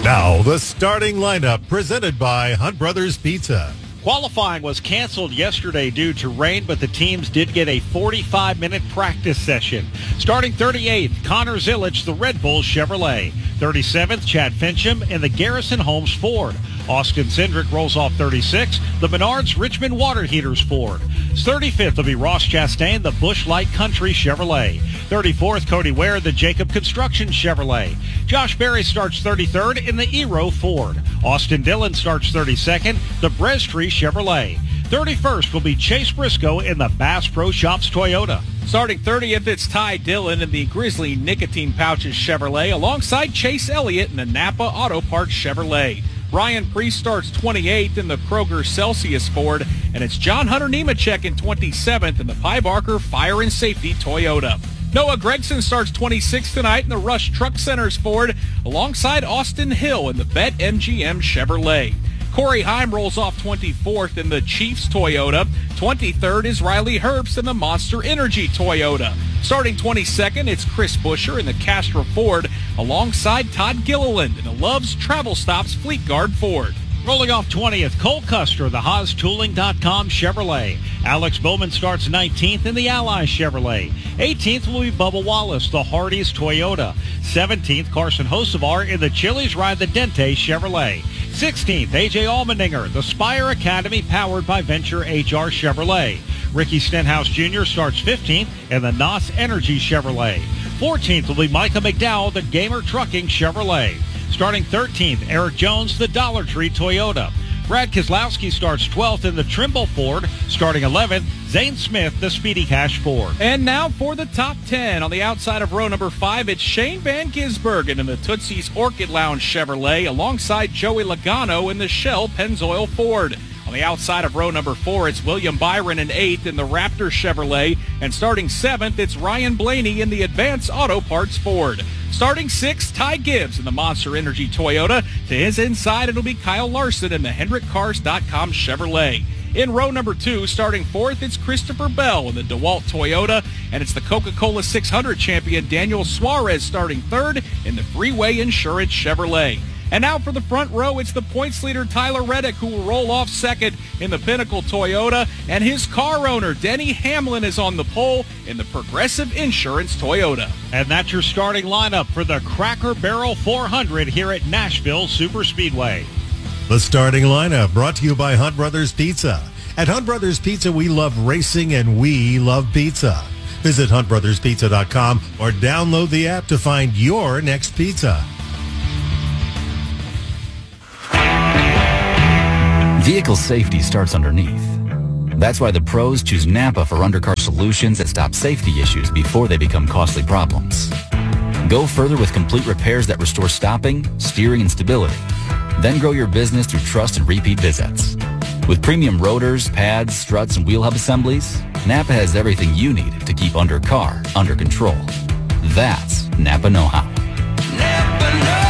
Now, the starting lineup presented by Hunt Brothers Pizza. Qualifying was canceled yesterday due to rain, but the teams did get a 45-minute practice session. Starting 38th, Connor Zillich, the Red Bull Chevrolet. 37th, Chad Fincham in the Garrison Holmes Ford. Austin Cindric rolls off 36th, the Menards Richmond Water Heaters Ford. 35th will be Ross Chastain, the Busch Light Country Chevrolet. 34th, Cody Ware, the Jacob Construction Chevrolet. Josh Berry starts 33rd in the Eero Ford. Austin Dillon starts 32nd, the Brestree Chevrolet. 31st will be Chase Briscoe in the Bass Pro Shops Toyota. Starting 30th, it's Ty Dillon in the Grizzly Nicotine Pouches Chevrolet alongside Chase Elliott in the Napa Auto Parts Chevrolet. Ryan Priest starts 28th in the Kroger Celsius Ford, and it's John Hunter Nemechek in 27th in the Pye Barker Fire and Safety Toyota. Noah Gregson starts 26th tonight in the Rush Truck Centers Ford, alongside Austin Hill in the Bet MGM Chevrolet. Corey Heim rolls off 24th in the Chiefs Toyota. 23rd is Riley Herbst in the Monster Energy Toyota. Starting 22nd, it's Chris Buescher in the Castra Ford, alongside Todd Gilliland in the Love's Travel Stops Fleet Guard Ford. Rolling off 20th, Cole Custer, the HaasTooling.com Chevrolet. Alex Bowman starts 19th in the Ally Chevrolet. 18th will be Bubba Wallace, the Hardee's Toyota. 17th, Carson Hocevar in the Chili's Ride the Dente Chevrolet. 16th, AJ Allmendinger, the Spire Academy powered by Venture HR Chevrolet. Ricky Stenhouse Jr. starts 15th in the NOS Energy Chevrolet. 14th will be Micah McDowell, the Gamer Trucking Chevrolet. Starting 13th, Eric Jones, the Dollar Tree Toyota. Brad Keselowski starts 12th in the Trimble Ford. Starting 11th, Zane Smith, the Speedy Cash Ford. And now for the top 10. On the outside of row number 5, it's Shane Van Gisbergen in the Tootsie's Orchid Lounge Chevrolet, alongside Joey Logano in the Shell Pennzoil Ford. On the outside of row number 4, it's William Byron in 8th in the Raptor Chevrolet. And starting 7th, it's Ryan Blaney in the Advance Auto Parts Ford. Starting 6th, Ty Gibbs in the Monster Energy Toyota. To his inside, it'll be Kyle Larson in the HendrickCars.com Chevrolet. In row number 2, starting 4th, it's Christopher Bell in the DeWalt Toyota. And it's the Coca-Cola 600 champion Daniel Suarez starting 3rd in the Freeway Insurance Chevrolet. And now for the front row, it's the points leader Tyler Reddick, who will roll off 2nd in the Pinnacle Toyota. And his car owner, Denny Hamlin, is on the pole in the Progressive Insurance Toyota. And that's your starting lineup for the Cracker Barrel 400 here at Nashville Superspeedway. The starting lineup brought to you by Hunt Brothers Pizza. At Hunt Brothers Pizza, we love racing and we love pizza. Visit huntbrotherspizza.com or download the app to find your next pizza. Vehicle safety starts underneath. That's why the pros choose Napa for undercar solutions that stop safety issues before they become costly problems. Go further with complete repairs that restore stopping, steering, and stability. Then grow your business through trust and repeat visits. With premium rotors, pads, struts, and wheel hub assemblies, Napa has everything you need to keep undercar under control. That's Napa know-how. Napa know-how.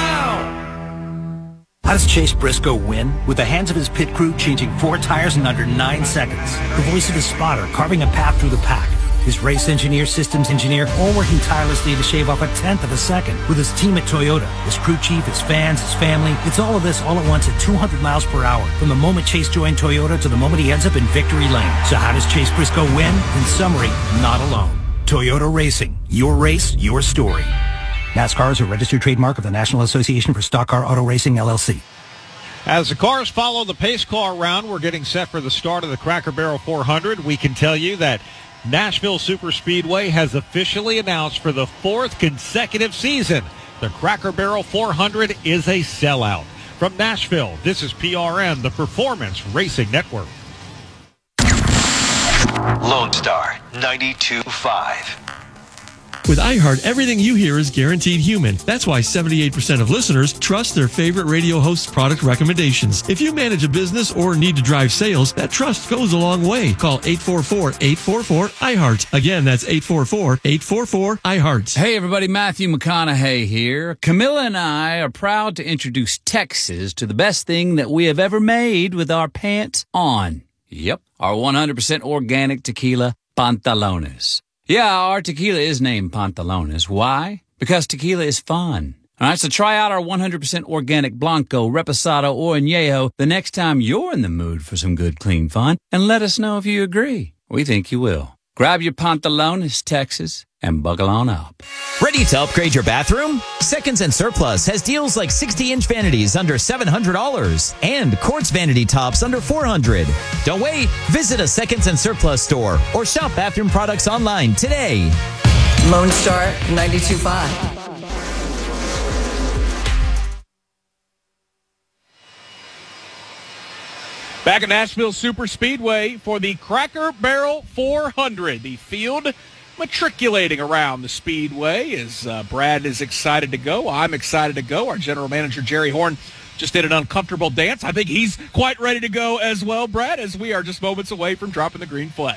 How does Chase Briscoe win? With the hands of his pit crew changing 4 tires in under 9 seconds. The voice of his spotter carving a path through the pack. His race engineer, systems engineer, all working tirelessly to shave off 1/10 of a second. With his team at Toyota, his crew chief, his fans, his family. It's all of this all at once at 200 miles per hour. From the moment Chase joined Toyota to the moment he ends up in victory lane. So how does Chase Briscoe win? In summary, not alone. Toyota Racing. Your race, your story. NASCAR is a registered trademark of the National Association for Stock Car Auto Racing, LLC. As the cars follow the pace car round, we're getting set for the start of the Cracker Barrel 400. We can tell you that Nashville Superspeedway has officially announced for the 4th consecutive season, the Cracker Barrel 400 is a sellout. From Nashville, this is PRN, the Performance Racing Network. Lone Star 92.5. With iHeart, everything you hear is guaranteed human. That's why 78% of listeners trust their favorite radio host's product recommendations. If you manage a business or need to drive sales, that trust goes a long way. Call 844-844-iHeart. Again, that's 844-844-iHeart. Hey, everybody, Matthew McConaughey here. Camilla and I are proud to introduce Texas to the best thing that we have ever made with our pants on. Yep, our 100% organic tequila, Pantalones. Yeah, our tequila is named Pantalones. Why? Because tequila is fun. All right, so try out our 100% organic Blanco, Reposado, or Añejo the next time you're in the mood for some good, clean fun, and let us know if you agree. We think you will. Grab your pantalones, Texas, and buckle on up. Ready to upgrade your bathroom? Seconds and Surplus has deals like 60-inch vanities under $700 and quartz vanity tops under $400. Don't wait. Visit a Seconds and Surplus store or shop bathroom products online today. Lone Star 92.5. Back at Nashville Super Speedway for the Cracker Barrel 400. The field matriculating around the speedway as Brad is excited to go. I'm excited to go. Our general manager, Jerry Horn, just did an uncomfortable dance. I think he's quite ready to go as well, Brad, as we are just moments away from dropping the green flag.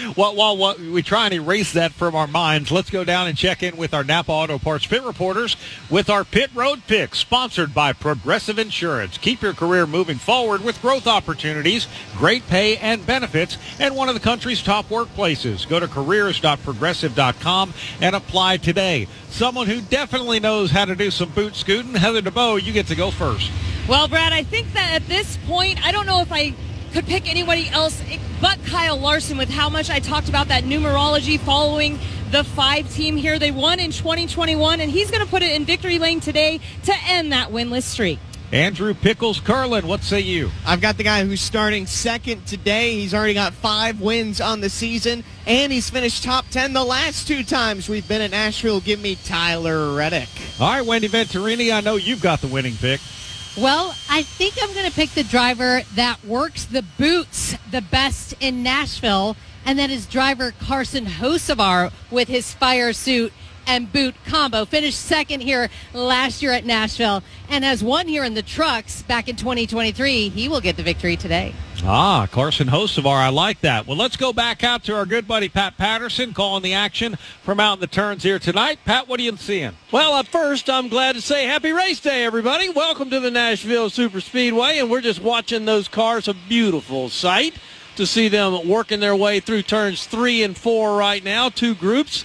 While we try and erase that from our minds, let's go down and check in with our Napa Auto Parts pit reporters with our Pit Road Picks, sponsored by Progressive Insurance. Keep your career moving forward with growth opportunities, great pay and benefits, and one of the country's top workplaces. Go to careers.progressive.com and apply today. Someone who definitely knows how to do some boot scooting, Heather DeBoe, you get to go first. Well, Brad, I think that at this point, I don't know if I could pick anybody else but Kyle Larson with how much I talked about that numerology following the 5 team here. They won in 2021, and he's going to put it in victory lane today to end that winless streak. Andrew Pickles Curlin, what say you? I've got the guy who's starting second today. He's already got 5 wins on the season, and he's finished top 10 the last 2 times we've been at Nashville. Give me Tyler Reddick. All right, Wendy Venturini, I know you've got the winning pick. Well, I think I'm going to pick the driver that works the boots the best in Nashville, and that is driver Carson Hocevar with his fire suit and boot combo. Finished second here last year at Nashville and has won here in the trucks back in 2023. He will get the victory today. Carson Hocevar, I like that. Well, let's go back out to our good buddy Pat Patterson calling the action from out in the turns here tonight. Pat, what are you seeing? Well, at first, I'm glad to say happy race day, everybody. Welcome to the Nashville Super Speedway, and we're just watching those cars. A beautiful sight to see them working their way through turns 3 and 4 right now. 2 groups,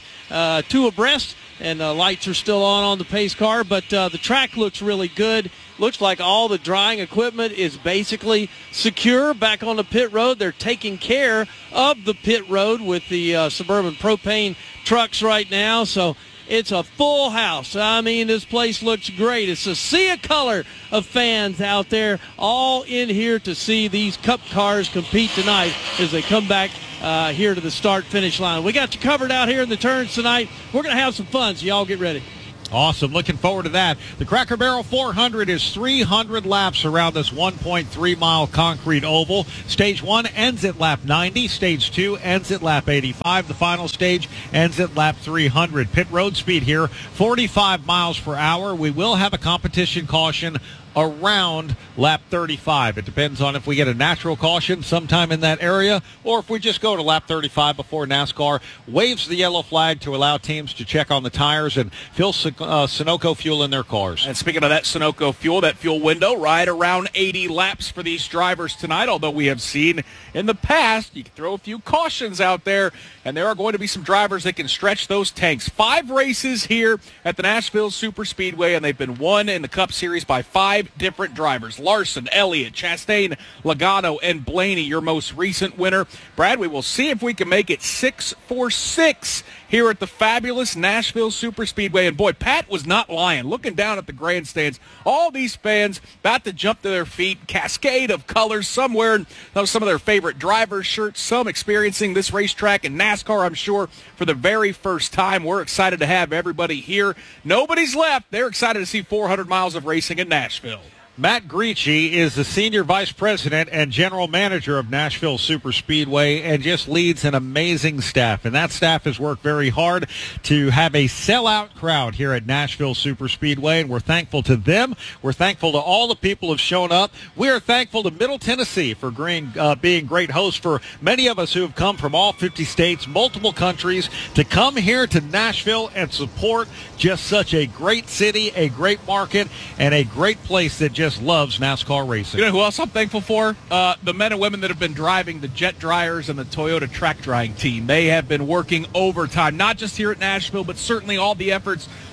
2 abreast, and lights are still on the pace car, but the track looks really good. Looks like all the drying equipment is basically secure back on the pit road. They're taking care of the pit road with the Suburban Propane trucks right now, so it's a full house. I mean, this place looks great. It's a sea of color of fans out there all in here to see these Cup cars compete tonight as they come back here to the start-finish line. We got you covered out here in the turns tonight. We're going to have some fun, so y'all get ready. Awesome. Looking forward to that. The Cracker Barrel 400 is 300 laps around this 1.3-mile concrete oval. Stage 1 ends at lap 90. Stage 2 ends at lap 85. The final stage ends at lap 300. Pit road speed here, 45 miles per hour. We will have a competition caution around lap 35. It depends on if we get a natural caution sometime in that area or if we just go to lap 35 before NASCAR waves the yellow flag to allow teams to check on the tires and fill Sunoco fuel in their cars. And speaking of that Sunoco fuel, that fuel window right around 80 laps for these drivers tonight, although we have seen in the past you can throw a few cautions out there, and there are going to be some drivers that can stretch those tanks. 5 races here at the Nashville Super Speedway, and they've been won in the Cup Series by 5 different drivers. Larson, Elliott, Chastain, Logano, and Blaney, your most recent winner. Brad, we will see if we can make it 6 for 6 here at the fabulous Nashville Super Speedway. And boy, Pat was not lying. Looking down at the grandstands, all these fans about to jump to their feet, cascade of colors, some wearing some of their favorite drivers' shirts, some experiencing this racetrack in NASCAR, I'm sure, for the very first time. We're excited to have everybody here. Nobody's left. They're excited to see 400 miles of racing in Nashville. Matt Gricci is the Senior Vice President and General Manager of Nashville Super Speedway and just leads an amazing staff. And that staff has worked very hard to have a sellout crowd here at Nashville Super Speedway, and we're thankful to them. We're thankful to all the people who have shown up. We are thankful to Middle Tennessee for being great hosts for many of us who have come from all 50 states, multiple countries, to come here to Nashville and support just such a great city, a great market, and a great place that just loves NASCAR racing. You know who else I'm thankful for? The men and women that have been driving the jet dryers and the Toyota track drying team. They have been working overtime, not just here at Nashville, but certainly all the efforts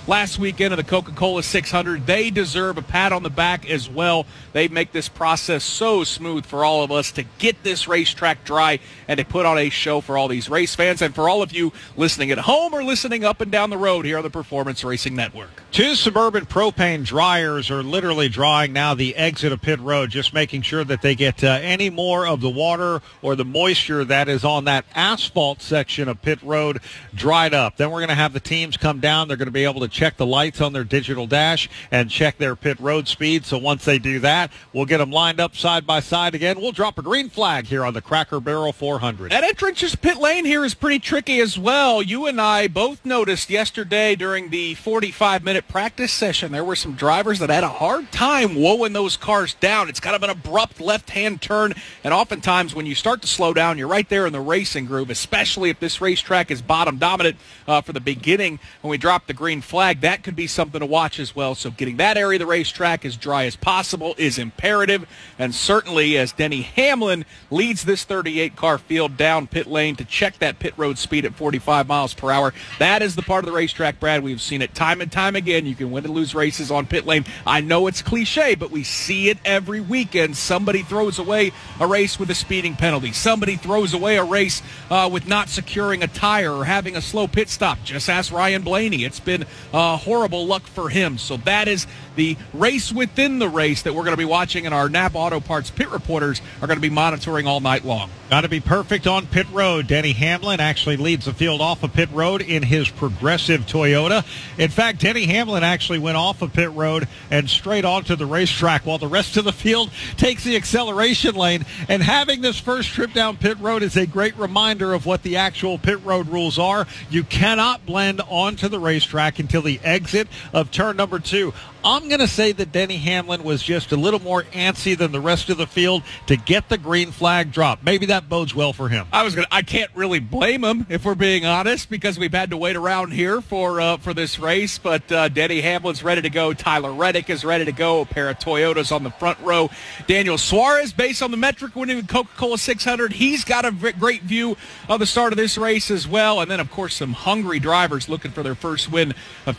last weekend of the Coca-Cola 600. They deserve a pat on the back as well. They make this process so smooth for all of us to get this racetrack dry and to put on a show for all these race fans and for all of you listening at home or listening up and down the road here on the Performance Racing Network. 2 Suburban propane dryers are literally drying now the exit of pit road, just making sure that they get any more of the water or the moisture that is on that asphalt section of pit road dried up. Then we're going to have the teams come down. They're going to be able to check the lights on their digital dash and check their pit road speed. So once they do that, we'll get them lined up side by side again. We'll drop a green flag here on the Cracker Barrel 400. That entrance to pit lane here is pretty tricky as well. You and I both noticed yesterday during the 45-minute practice session there were some drivers that had a hard time wowing those cars down. It's kind of an abrupt left-hand turn, and oftentimes when you start to slow down, you're right there in the racing groove, especially if this racetrack is bottom dominant for the beginning. When we drop the green flag, that could be something to watch as well. So getting that area of the racetrack as dry as possible is imperative, and certainly as Denny Hamlin leads this 38-car field down pit lane to check that pit road speed at 45 miles per hour. That is the part of the racetrack, Brad. We've seen it time and time again. You can win and lose races on pit lane. I know it's cliche, but we see it every weekend. Somebody throws away a race with a speeding penalty. Somebody throws away a race with not securing a tire or having a slow pit stop. Just ask Ryan Blaney. It's been horrible luck for him. So that is the race within the race that we're going to be watching, and our Napa Auto Parts pit reporters are going to be monitoring all night long. Got to be perfect on pit road. Denny Hamlin actually leads the field off of pit road in his progressive Toyota. In fact, Denny Hamlin actually went off of pit road and straight onto the racetrack while the rest of the field takes the acceleration lane. And having this first trip down pit road is a great reminder of what the actual pit road rules are. You cannot blend onto the racetrack until the exit of turn number 2. I'm going to say that Denny Hamlin was just a little more antsy than the rest of the field to get the green flag dropped. Maybe that bodes well for him. I can't really blame him, if we're being honest, because we've had to wait around here for this race. But Denny Hamlin's ready to go. Tyler Reddick is ready to go. A pair of Toyotas on the front row. Daniel Suarez, based on the metric winning the Coca-Cola 600, he's got a great view of the start of this race as well. And then, of course, some hungry drivers looking for their first win of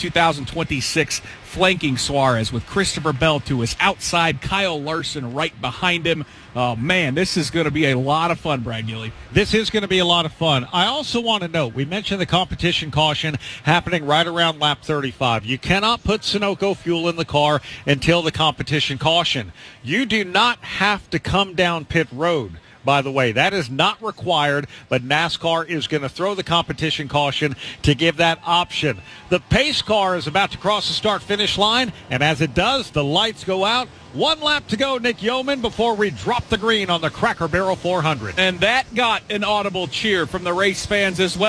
2026, flanking Suarez with Christopher Bell to his outside, Kyle Larson right behind him. Oh, man, this is going to be a lot of fun, Brad Gilly. This is going to be a lot of fun. I also want to note, we mentioned the competition caution happening right around lap 35. You cannot put Sunoco fuel in the car until the competition caution. You do not have to come down pit road. By the way, that is not required, but NASCAR is going to throw the competition caution to give that option. The pace car is about to cross the start-finish line, and as it does, the lights go out. 1 lap to go, Nick Yeoman, before we drop the green on the Cracker Barrel 400. And that got an audible cheer from the race fans as well.